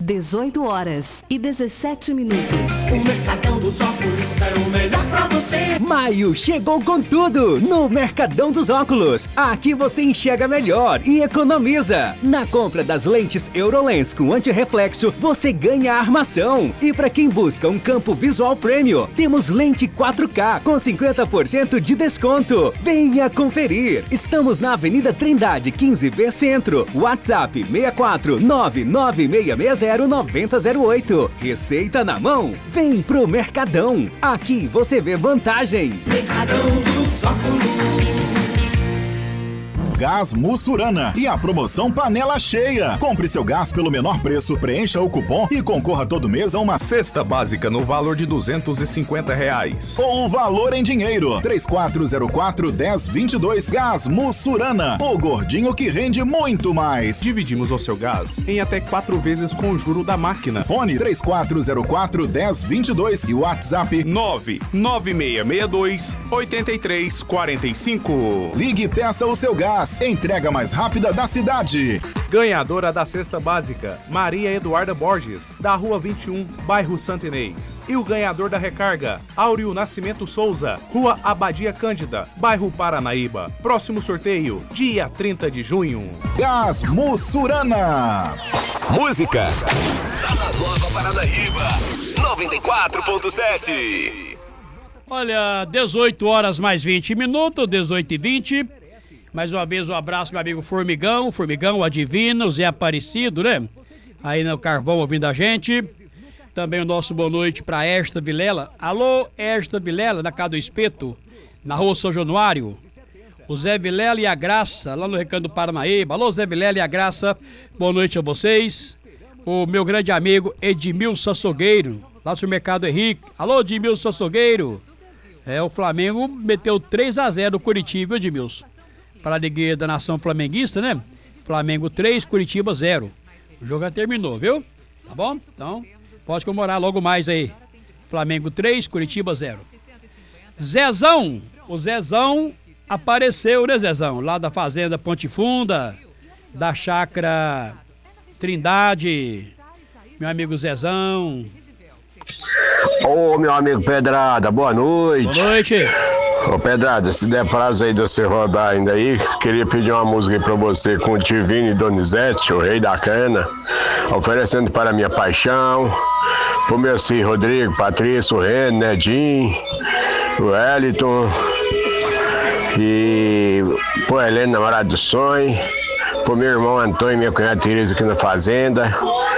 18h17. O Mercadão dos Óculos é o melhor pra você. Maio chegou com tudo no Mercadão dos Óculos. Aqui você enxerga melhor e economiza. Na compra das lentes Eurolens com antirreflexo, você ganha armação. E para quem busca um campo visual premium, temos lente 4K com 50% de desconto. Venha conferir. Estamos na Avenida Trindade 15B Centro. WhatsApp 64996609008. Receita na mão. Vem pro Mercadão. Aqui você vê vantagem. Mercadão dos Óculos. Gás Mussurana e a promoção Panela Cheia. Compre seu gás pelo menor preço, preencha o cupom e concorra todo mês a uma cesta básica no valor de R$250. Ou o valor em dinheiro. 3404-1022. Gás Mussurana. O gordinho que rende muito mais. Dividimos o seu gás em até 4 vezes com o juro da máquina. Fone 3404-1022 e WhatsApp 99628-8345. Ligue e peça o seu gás. Entrega mais rápida da cidade. Ganhadora da cesta básica, Maria Eduarda Borges, da Rua 21, bairro Santo Inês. E o ganhador da recarga, Áureo Nascimento Souza, Rua Abadia Cândida, bairro Paranaíba. Próximo sorteio, dia 30 de junho. Gás Mussurana. Música tá na Nova Paranaíba 94.7. Olha, 18 horas mais 20 minutos, 18h20. Mais uma vez um abraço, meu amigo Formigão, o Adivino, o Zé Aparecido, né? Aí no Carvão ouvindo a gente. Também o nosso boa noite para Esta Vilela. Alô, Esta Vilela, na Casa do Espeto, na Rua São Januário. O Zé Vilela e a Graça, lá no Recanto do Paranaíba. Alô, Zé Vilela e a Graça, boa noite a vocês. O meu grande amigo Edmilson Açougueiro, lá do Mercado Henrique. Alô, Edmilson Açougueiro. O Flamengo meteu 3-0 no Curitiba, Edmilson. Para a alegria da nação flamenguista, né? Flamengo 3, Curitiba 0. O jogo já terminou, viu? Tá bom? Então, pode comemorar logo mais aí. Flamengo 3, Curitiba 0. Zezão! O Zezão apareceu, né, Zezão? Lá da Fazenda Ponte Funda, da Chácara Trindade. Meu amigo Zezão. Ô, meu amigo Pedrada, boa noite. Boa noite. Ô Pedrada, se der prazo aí de você rodar ainda aí, queria pedir uma música aí pra você com o Divino e Donizete, o Rei da Cana, oferecendo para minha paixão, pro meu filho Rodrigo, Patrícia, o Reno, Nedinho, o Wellington, e pro Helena, namorado do sonho, pro meu irmão Antônio e minha cunhada Tereza aqui na fazenda,